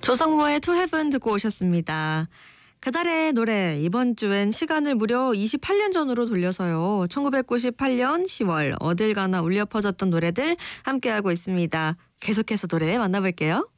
조성모의 To Heaven 듣고 오셨습니다. 그달의 노래 이번 주엔 시간을 무려 28년 전으로 돌려서요. 1998년 10월 어딜 가나 울려 퍼졌던 노래들 함께하고 있습니다. 계속해서 노래 만나볼게요.